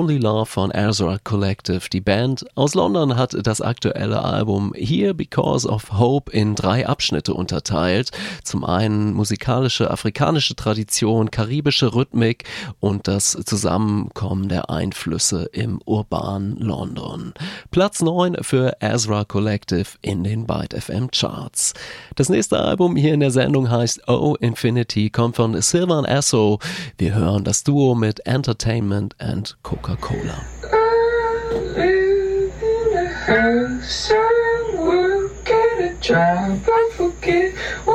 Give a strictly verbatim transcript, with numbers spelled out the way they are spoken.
Only Love von Ezra Collective. Die Band aus London hat das aktuelle Album Here Because of Hope in drei Abschnitte unterteilt. Zum einen musikalische afrikanische Tradition, karibische Rhythmik und das Zusammenkommen der Einflüsse im urbanen London. Platz neun für Ezra Collective in den Byte F M Charts. Das nächste Album hier in der Sendung heißt Oh Infinity, kommt von Sylvan Esso. Wir hören das Duo mit Entertainment and Coca-Cola.